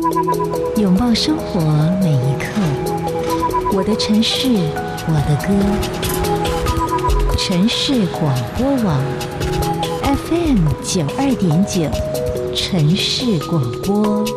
拥抱生活每一刻，我的城市，我的歌。城市广播网 FM 92.9，城市广播。